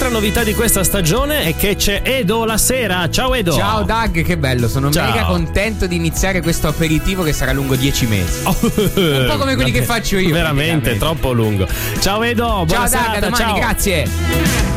L'altra novità di questa stagione è che c'è Edo la sera. Ciao Edo. Ciao Doug, che bello, sono Ciao. mega contento di iniziare questo aperitivo che sarà lungo 10 mesi. Un po' come quelli che faccio io. Veramente, troppo lungo. Ciao Edo, buona Ciao Doug, serata, a domani, ciao. grazie.